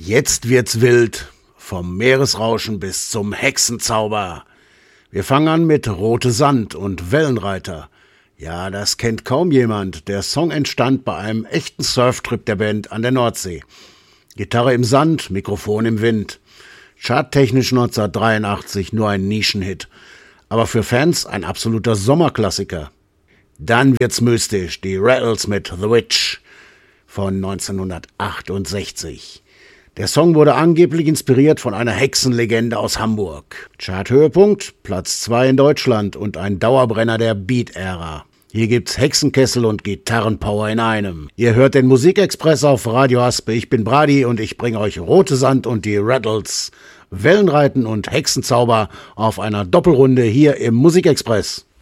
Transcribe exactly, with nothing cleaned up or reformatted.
Jetzt wird's wild, vom Meeresrauschen bis zum Hexenzauber. Wir fangen an mit Rote Sand und Wellenreiter. Ja, das kennt kaum jemand. Der Song entstand bei einem echten Surftrip der Band an der Nordsee. Gitarre im Sand, Mikrofon im Wind. Charttechnisch neunzehnhundertdreiundachtzig nur ein Nischenhit. Aber für Fans ein absoluter Sommerklassiker. Dann wird's mystisch, die Rattles mit The Witch von neunzehnhundertachtundsechzig. Der Song wurde angeblich inspiriert von einer Hexenlegende aus Hamburg. Charthöhepunkt, Platz zwei in Deutschland und ein Dauerbrenner der Beat-Ära. Hier gibt's Hexenkessel und Gitarrenpower in einem. Ihr hört den Musikexpress auf Radio Haspe. Ich bin Brady und ich bringe euch Rote Sand und die Rattles, Wellenreiten und Hexenzauber auf einer Doppelrunde hier im Musikexpress.